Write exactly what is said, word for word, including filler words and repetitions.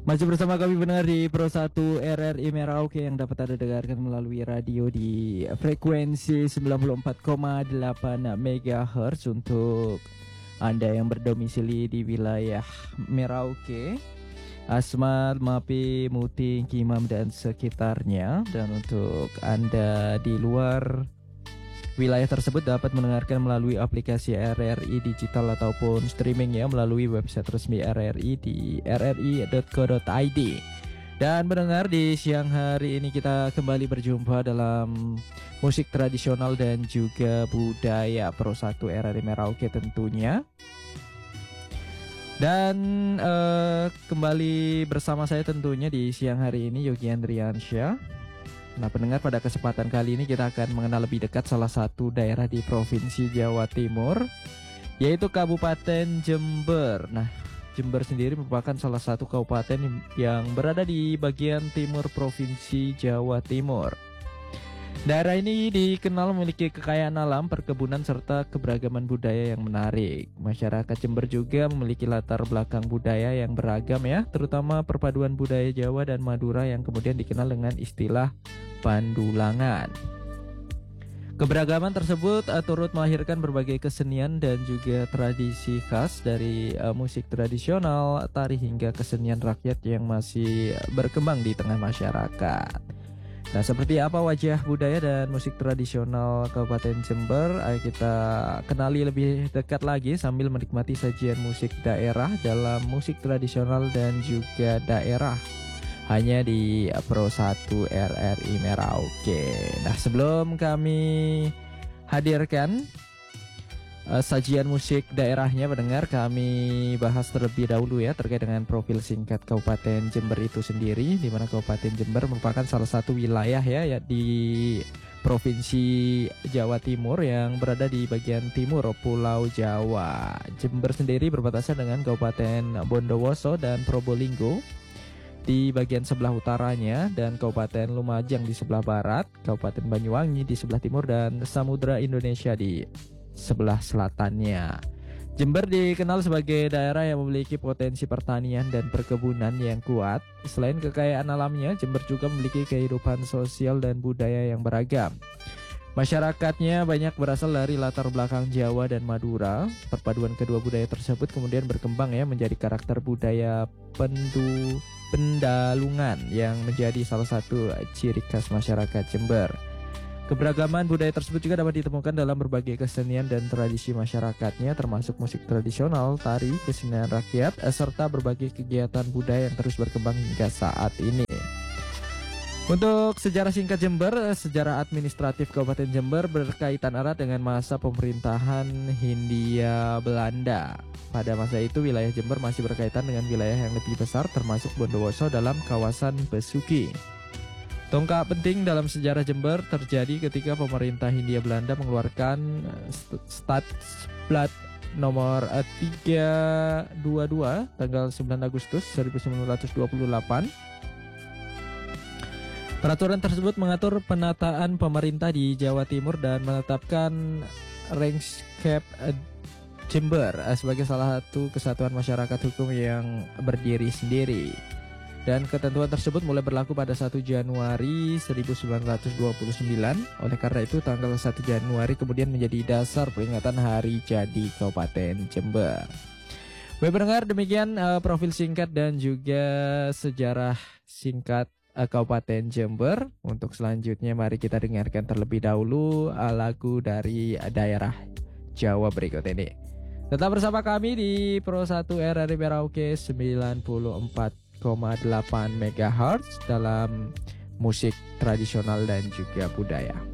Masih bersama kami benar di Pro satu R R I Merauke yang dapat Anda dengarkan melalui radio di frekuensi sembilan puluh empat koma delapan megahertz untuk Anda yang berdomisili di wilayah Merauke, Asmat, Mapi, Muting, Kimam dan sekitarnya. Dan untuk Anda di luar wilayah tersebut dapat mendengarkan melalui aplikasi R R I digital ataupun streaming ya melalui website resmi R R I di r r i dot co dot i d. Dan mendengar di siang hari ini kita kembali berjumpa dalam musik tradisional dan juga budaya Pro satu R R I Merauke tentunya. Dan uh, kembali bersama saya tentunya di siang hari ini Yogi Andriansyah. Nah pendengar, pada kesempatan kali ini kita akan mengenal lebih dekat salah satu daerah di Provinsi Jawa Timur, yaitu Kabupaten Jember. Nah Jember sendiri merupakan salah satu kabupaten yang berada di bagian timur Provinsi Jawa Timur. Daerah ini dikenal memiliki kekayaan alam, perkebunan, serta keberagaman budaya yang menarik. Masyarakat Jember juga memiliki latar belakang budaya yang beragam ya, terutama perpaduan budaya Jawa dan Madura yang kemudian dikenal dengan istilah Pandulangan. Keberagaman tersebut uh, turut melahirkan berbagai kesenian dan juga tradisi khas dari uh, musik tradisional, tari hingga kesenian rakyat yang masih berkembang di tengah masyarakat. Nah, seperti apa wajah budaya dan musik tradisional Kabupaten Jember? Ayo kita kenali lebih dekat lagi sambil menikmati sajian musik daerah dalam musik tradisional dan juga daerah hanya di Pro satu R R I Merauke. Nah, sebelum kami hadirkan uh, sajian musik daerahnya, pendengar, kami bahas terlebih dahulu ya terkait dengan profil singkat Kabupaten Jember itu sendiri, di mana Kabupaten Jember merupakan salah satu wilayah ya, ya di Provinsi Jawa Timur yang berada di bagian timur Pulau Jawa. Jember sendiri berbatasan dengan Kabupaten Bondowoso dan Probolinggo di bagian sebelah utaranya, dan Kabupaten Lumajang di sebelah barat, Kabupaten Banyuwangi di sebelah timur, dan Samudra Indonesia di sebelah selatannya. Jember dikenal sebagai daerah yang memiliki potensi pertanian dan perkebunan yang kuat. Selain kekayaan alamnya, Jember juga memiliki kehidupan sosial dan budaya yang beragam. Masyarakatnya banyak berasal dari latar belakang Jawa dan Madura. Perpaduan kedua budaya tersebut kemudian berkembang ya menjadi karakter budaya pendu Pendalungan yang menjadi salah satu ciri khas masyarakat Jember. Keberagaman budaya tersebut juga dapat ditemukan dalam berbagai kesenian dan tradisi masyarakatnya, termasuk musik tradisional, tari, kesenian rakyat, serta berbagai kegiatan budaya yang terus berkembang hingga saat ini. Untuk sejarah singkat Jember, sejarah administratif Kabupaten Jember berkaitan erat dengan masa pemerintahan Hindia Belanda. Pada masa itu wilayah Jember masih berkaitan dengan wilayah yang lebih besar termasuk Bondowoso dalam kawasan Besuki. Tonggak penting dalam sejarah Jember terjadi ketika pemerintah Hindia Belanda mengeluarkan Stadsblad nomor tiga dua dua tanggal sembilan Agustus seribu sembilan ratus dua puluh delapan. Peraturan tersebut mengatur penataan pemerintah di Jawa Timur dan menetapkan Rangscape Jember sebagai salah satu kesatuan masyarakat hukum yang berdiri sendiri. Dan ketentuan tersebut mulai berlaku pada satu Januari seribu sembilan ratus dua puluh sembilan. Oleh karena itu tanggal satu Januari kemudian menjadi dasar peringatan hari jadi Kabupaten Jember. Baik pendengar, demikian uh, profil singkat dan juga sejarah singkat uh, Kabupaten Jember. Untuk selanjutnya mari kita dengarkan terlebih dahulu uh, lagu dari uh, daerah Jawa berikut ini. Tetap bersama kami di Pro satu R R I Merauke sembilan puluh empat koma delapan megahertz dalam musik tradisional dan juga budaya.